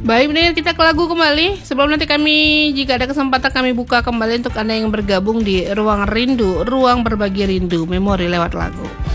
Baik, pendengar, kita ke lagu kembali. Sebelum nanti kami, jika ada kesempatan, kami buka kembali untuk Anda yang bergabung di Ruang Rindu, ruang berbagi rindu, memori lewat lagu.